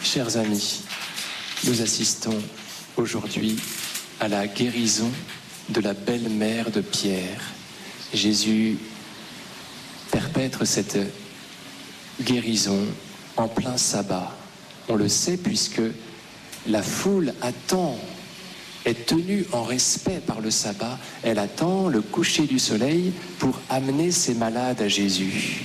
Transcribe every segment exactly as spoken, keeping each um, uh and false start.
Chers amis, nous assistons aujourd'hui à la guérison de la belle-mère de Pierre. Jésus perpètre cette guérison en plein sabbat. On le sait puisque la foule attend, est tenue en respect par le sabbat. Elle attend le coucher du soleil pour amener ses malades à Jésus.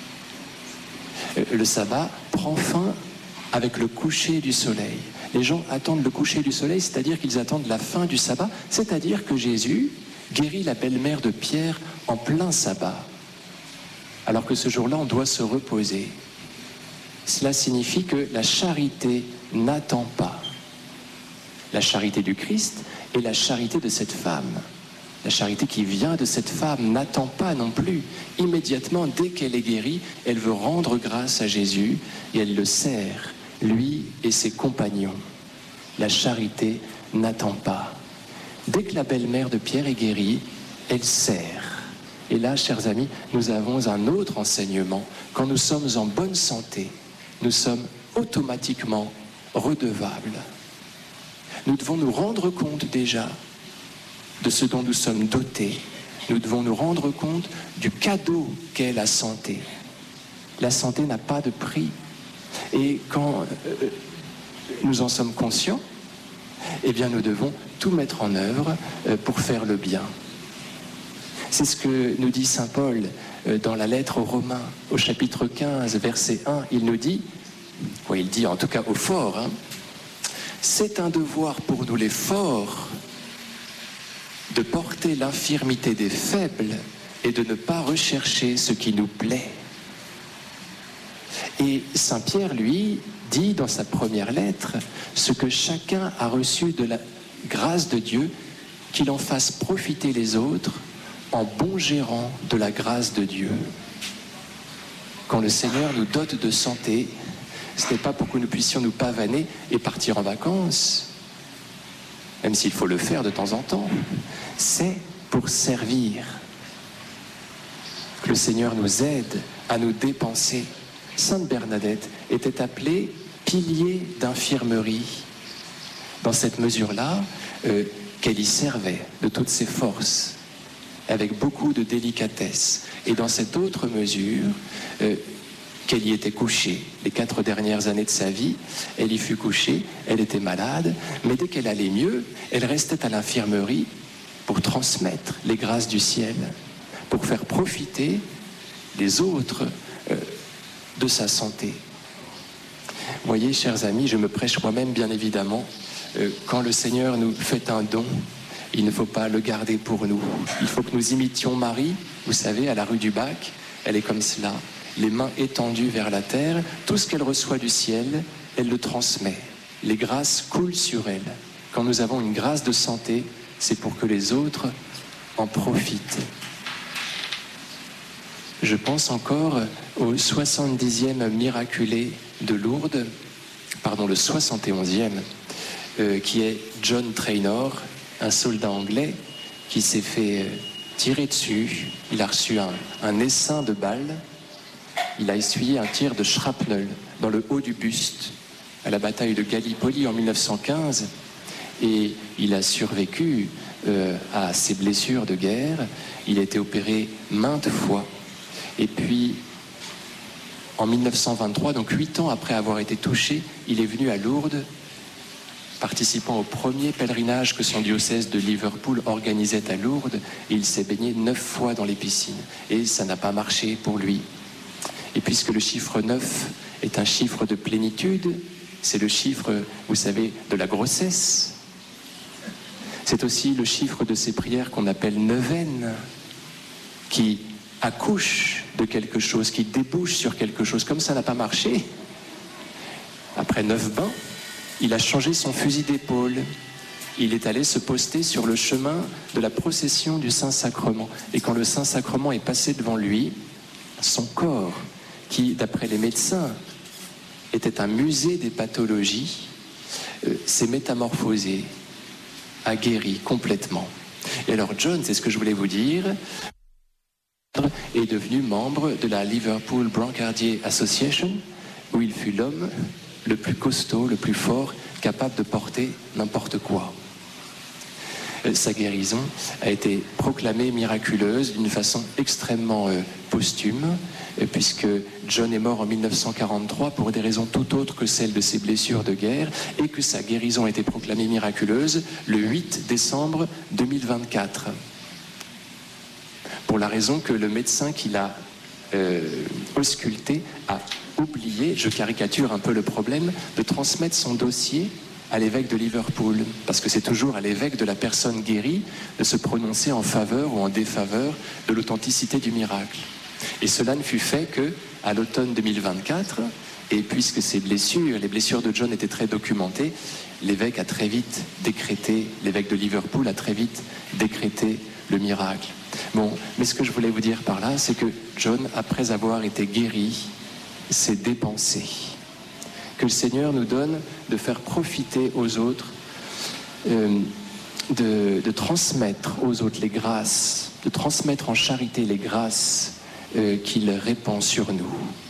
Le sabbat prend fin avec le coucher du soleil. Les gens attendent le coucher du soleil, c'est-à-dire qu'ils attendent la fin du sabbat, c'est-à-dire que Jésus guérit la belle-mère de Pierre en plein sabbat. Alors que ce jour-là, on doit se reposer. Cela signifie que la charité n'attend pas. La charité du Christ et la charité de cette femme. La charité qui vient de cette femme n'attend pas non plus. Immédiatement, dès qu'elle est guérie, elle veut rendre grâce à Jésus et elle le sert, lui et ses compagnons. La charité n'attend pas. Dès que la belle-mère de Pierre est guérie, elle sert. Et là, chers amis, nous avons un autre enseignement. Quand nous sommes en bonne santé, nous sommes automatiquement redevables. Nous devons nous rendre compte déjà de ce dont nous sommes dotés. Nous devons nous rendre compte du cadeau qu'est la santé. La santé n'a pas de prix. Et quand euh, nous en sommes conscients, eh bien nous devons tout mettre en œuvre euh, pour faire le bien. C'est ce que nous dit saint Paul euh, dans la lettre aux Romains, au chapitre quinze, verset un. Il nous dit, quoi il dit en tout cas aux forts, hein, c'est un devoir pour nous les forts de porter l'infirmité des faibles et de ne pas rechercher ce qui nous plaît. Et saint Pierre, lui, dit dans sa première lettre, ce que chacun a reçu de la grâce de Dieu, qu'il en fasse profiter les autres en bon gérant de la grâce de Dieu. Quand le Seigneur nous dote de santé, ce n'est pas pour que nous puissions nous pavaner et partir en vacances, même s'il faut le faire de temps en temps, c'est pour servir. Que le Seigneur nous aide à nous dépenser. Sainte Bernadette était appelée pilier d'infirmerie. Dans cette mesure-là, euh, qu'elle y servait de toutes ses forces, avec beaucoup de délicatesse. Et dans cette autre mesure, euh, qu'elle y était couchée. Les quatre dernières années de sa vie, elle y fut couchée, elle était malade, mais dès qu'elle allait mieux, elle restait à l'infirmerie pour transmettre les grâces du ciel, pour faire profiter les autres euh, de sa santé. Vous voyez, chers amis, je me prêche moi-même, bien évidemment, euh, quand le Seigneur nous fait un don, il ne faut pas le garder pour nous. Il faut que nous imitions Marie, vous savez, à la rue du Bac, elle est comme cela, les mains étendues vers la terre, tout ce qu'elle reçoit du ciel, elle le transmet. Les grâces coulent sur elle. Quand nous avons une grâce de santé, c'est pour que les autres en profitent. Je pense encore au soixante-dixième miraculé de Lourdes, pardon, le soixante et onzième, euh, qui est John Traynor, un soldat anglais qui s'est fait tirer dessus. Il a reçu un, un essaim de balles. Il a essuyé un tir de shrapnel dans le haut du buste à la bataille de Gallipoli en mille neuf cent quinze. Et il a survécu euh, à ses blessures de guerre. Il a été opéré maintes fois. Et puis, en mille neuf cent vingt-trois, donc huit ans après avoir été touché, il est venu à Lourdes, participant au premier pèlerinage que son diocèse de Liverpool organisait à Lourdes. Et il s'est baigné neuf fois dans les piscines. Et ça n'a pas marché pour lui. Et puisque le chiffre neuf est un chiffre de plénitude, c'est le chiffre, vous savez, de la grossesse. C'est aussi le chiffre de ces prières qu'on appelle neuvaines, qui accouchent de quelque chose, qui débouchent sur quelque chose. Comme ça n'a pas marché, après neuf bains, il a changé son fusil d'épaule. Il est allé se poster sur le chemin de la procession du Saint-Sacrement. Et quand le Saint-Sacrement est passé devant lui, son corps, qui, d'après les médecins, était un musée des pathologies, euh, s'est métamorphosé, a guéri complètement. Et alors John, c'est ce que je voulais vous dire, est devenu membre de la Liverpool Brancardier Association, où il fut l'homme le plus costaud, le plus fort, capable de porter n'importe quoi. Sa guérison a été proclamée miraculeuse d'une façon extrêmement euh, posthume, euh, puisque John est mort en mille neuf cent quarante-trois pour des raisons tout autres que celles de ses blessures de guerre, et que sa guérison a été proclamée miraculeuse le huit décembre deux mille vingt-quatre. Pour la raison que le médecin qui l'a euh, ausculté a oublié, je caricature un peu le problème, de transmettre son dossier à l'évêque de Liverpool, parce que c'est toujours à l'évêque de la personne guérie de se prononcer en faveur ou en défaveur de l'authenticité du miracle. Et cela ne fut fait qu'à l'automne deux mille vingt-quatre, et puisque ces blessures, les blessures de John étaient très documentées, l'évêque a très vite décrété, l'évêque de Liverpool a très vite décrété le miracle. Bon, mais ce que je voulais vous dire par là, c'est que John, après avoir été guéri, s'est dépensé. Que le Seigneur nous donne de faire profiter aux autres, euh, de, de transmettre aux autres les grâces, de transmettre en charité les grâces euh, qu'il répand sur nous.